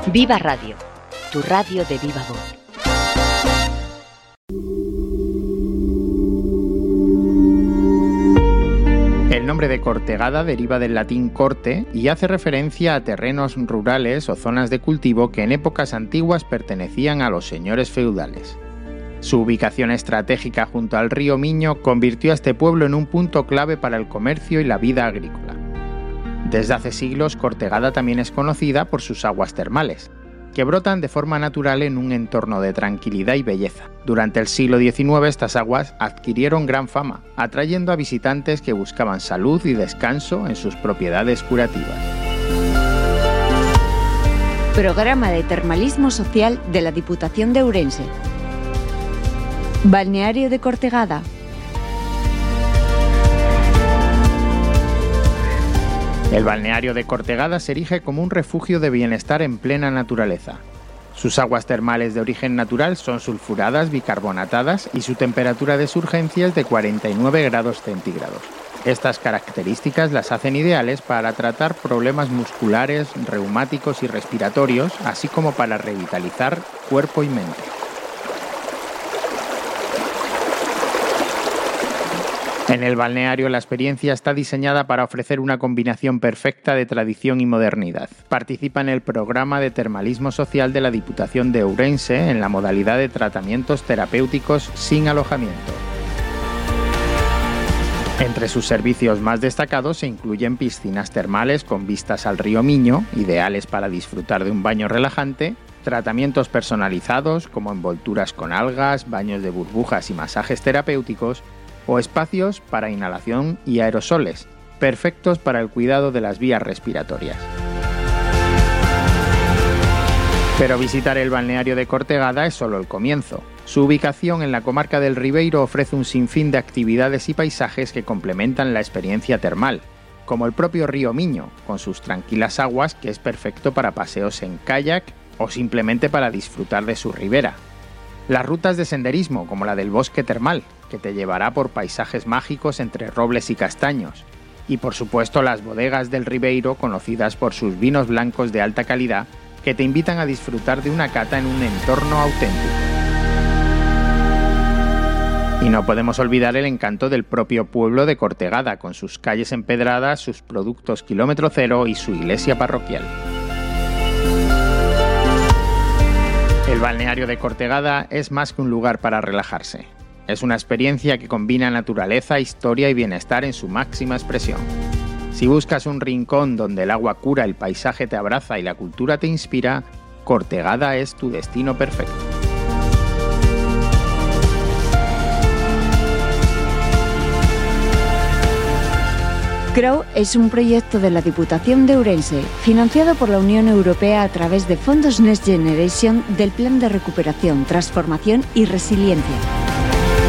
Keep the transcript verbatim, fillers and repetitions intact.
Viva Radio, tu radio de viva voz. El nombre de Cortegada deriva del latín corte y hace referencia a terrenos rurales o zonas de cultivo que en épocas antiguas pertenecían a los señores feudales. Su ubicación estratégica junto al río Miño convirtió a este pueblo en un punto clave para el comercio y la vida agrícola. Desde hace siglos, Cortegada también es conocida por sus aguas termales, que brotan de forma natural en un entorno de tranquilidad y belleza. Durante el siglo diecinueve estas aguas adquirieron gran fama, atrayendo a visitantes que buscaban salud y descanso en sus propiedades curativas. Programa de termalismo social de la Diputación de Ourense. Balneario de Cortegada. El balneario de Cortegada se erige como un refugio de bienestar en plena naturaleza. Sus aguas termales de origen natural son sulfuradas, bicarbonatadas y su temperatura de surgencia es de cuarenta y nueve grados centígrados. Estas características las hacen ideales para tratar problemas musculares, reumáticos y respiratorios, así como para revitalizar cuerpo y mente. En el balneario la experiencia está diseñada para ofrecer una combinación perfecta de tradición y modernidad. Participa en el programa de termalismo social de la Diputación de Ourense en la modalidad de tratamientos terapéuticos sin alojamiento. Entre sus servicios más destacados se incluyen piscinas termales con vistas al río Miño, ideales para disfrutar de un baño relajante, tratamientos personalizados como envolturas con algas, baños de burbujas y masajes terapéuticos, o espacios para inhalación y aerosoles, perfectos para el cuidado de las vías respiratorias. Pero visitar el balneario de Cortegada es solo el comienzo. Su ubicación en la comarca del Ribeiro ofrece un sinfín de actividades y paisajes que complementan la experiencia termal, como el propio río Miño, con sus tranquilas aguas que es perfecto para paseos en kayak o simplemente para disfrutar de su ribera. Las rutas de senderismo, como la del bosque termal, que te llevará por paisajes mágicos entre robles y castaños. Y por supuesto las bodegas del Ribeiro, conocidas por sus vinos blancos de alta calidad, que te invitan a disfrutar de una cata en un entorno auténtico. Y no podemos olvidar el encanto del propio pueblo de Cortegada, con sus calles empedradas, sus productos kilómetro cero y su iglesia parroquial. El balneario de Cortegada es más que un lugar para relajarse. Es una experiencia que combina naturaleza, historia y bienestar en su máxima expresión. Si buscas un rincón donde el agua cura, el paisaje te abraza y la cultura te inspira, Cortegada es tu destino perfecto. CROW es un proyecto de la Diputación de Ourense, financiado por la Unión Europea a través de fondos Next Generation del Plan de Recuperación, Transformación y Resiliencia.